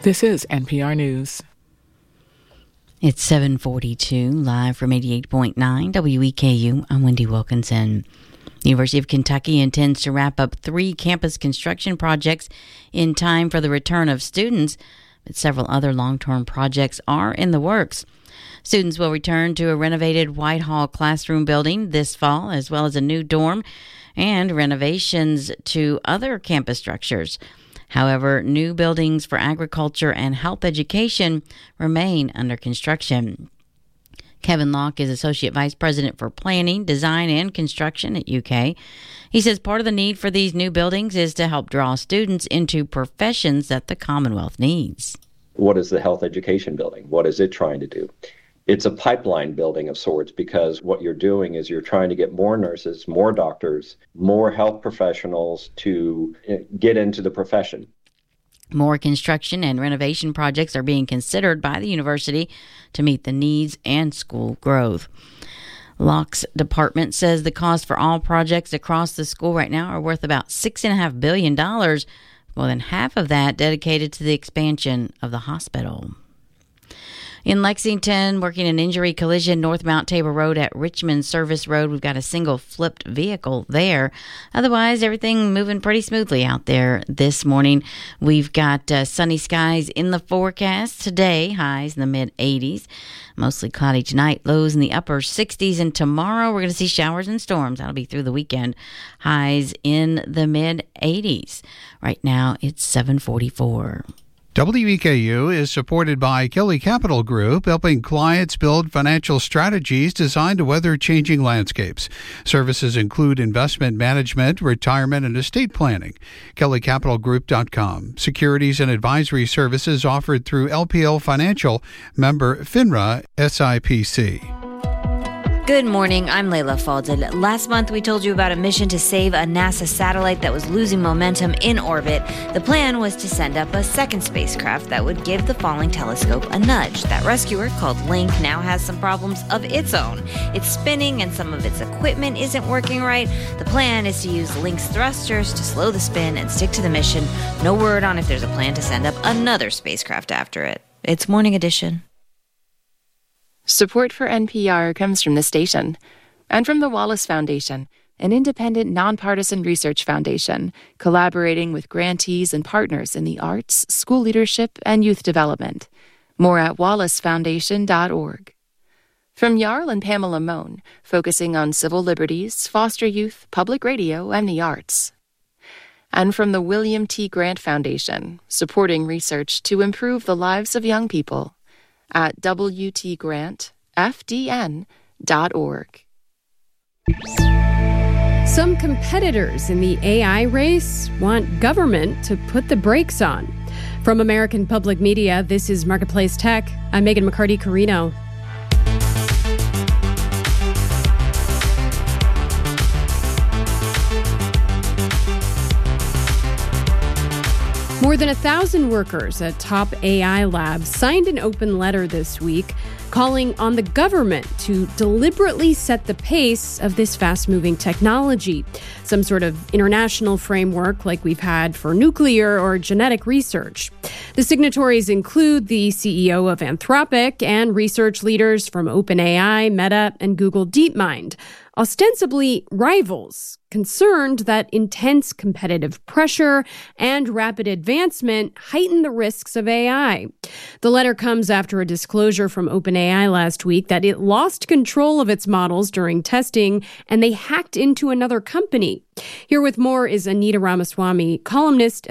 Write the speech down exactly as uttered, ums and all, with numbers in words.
This is N P R News. It's seven forty-two, live from eighty-eight point nine W E K U. I'm Wendy Wilkinson. The University of Kentucky intends to wrap up three campus construction projects in time for the return of students, but several other long-term projects are in the works. Students will return to a renovated Whitehall classroom building this fall, as well as a new dorm and renovations to other campus structures. However, new buildings for agriculture and health education remain under construction. Kevin Locke is Associate Vice President for Planning, Design, and Construction at U K. He says part of the need for these new buildings is to help draw students into professions that the Commonwealth needs. What is the health education building? What is it trying to do? It's a pipeline building of sorts, because what you're doing is you're trying to get more nurses, more doctors, more health professionals to get into the profession. More construction and renovation projects are being considered by the university to meet the needs and school growth. Locke's department says the cost for all projects across the school right now are worth about six point five billion dollars, more than half of that dedicated to the expansion of the hospital. In Lexington, working an injury collision north Mount Tabor Road at Richmond Service Road. We've got a single flipped vehicle there. Otherwise, everything moving pretty smoothly out there this morning. We've got uh, sunny skies in the forecast today, highs in the mid eighties. Mostly cloudy tonight, lows in the upper sixties. And tomorrow, we're going to see showers and storms. That'll be through the weekend. Highs in the mid eighties. Right now, it's seven forty-four. W E K U is supported by Kelly Capital Group, helping clients build financial strategies designed to weather changing landscapes. Services include investment management, retirement, and estate planning. Kelly Capital Group dot com. Securities and advisory services offered through L P L Financial, member FINRA S I P C. Good morning, I'm Layla Falded. Last month we told you about a mission to save a NASA satellite that was losing momentum in orbit. The plan was to send up a second spacecraft that would give the falling telescope a nudge. That rescuer, called Link, now has some problems of its own. It's spinning and some of its equipment isn't working right. The plan is to use Link's thrusters to slow the spin and stick to the mission. No word on if there's a plan to send up another spacecraft after it. It's Morning Edition. Support for N P R comes from the station and from the Wallace Foundation, an independent, nonpartisan research foundation collaborating with grantees and partners in the arts, school leadership, and youth development. More at wallace foundation dot org. From Jarl and Pamela Mohn, focusing on civil liberties, foster youth, public radio, and the arts. And from the William T. Grant Foundation, supporting research to improve the lives of young people. At w t grant f d n dot org. Some competitors in the A I race want government to put the brakes on. From American Public Media, this is Marketplace Tech. I'm Megan McCarty-Carino. More than a thousand workers at top A I labs signed an open letter this week calling on the government to deliberately set the pace of this fast-moving technology, some sort of international framework like we've had for nuclear or genetic research. The signatories include the C E O of Anthropic and research leaders from OpenAI, Meta, and Google DeepMind, ostensibly rivals, concerned that intense competitive pressure and rapid advancement heighten the risks of A I. The letter comes after a disclosure from OpenAI last week that it lost control of its models during testing and they hacked into another company. Here with more is Anita Ramaswamy, columnist